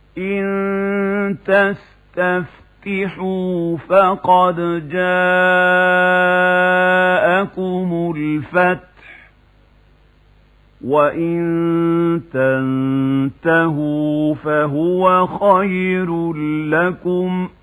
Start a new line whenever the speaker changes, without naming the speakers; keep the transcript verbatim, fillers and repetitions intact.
إن تستفتحوا فقد جاءكم الفتح وإن تنتهوا فهو خير لكم